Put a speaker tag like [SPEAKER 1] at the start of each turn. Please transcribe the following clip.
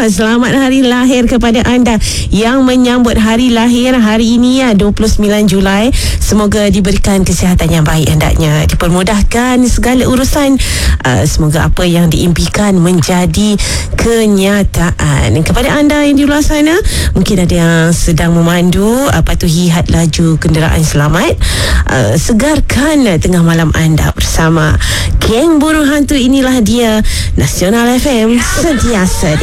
[SPEAKER 1] selamat hari lahir kepada anda yang menyambut hari lahir hari ini 29 Julai. Semoga diberikan kesihatan yang baik hendaknya, dipermudahkan segala urusan. Semoga apa yang diimpikan menjadi kenyataan. Kepada anda yang di luar sana, mungkin ada yang sedang memandu, patuhi had laju kenderaan selamat. Segarkan tengah malam anda bersama Geng Burung Hantu. Inilah dia Nasional FM, sentiasa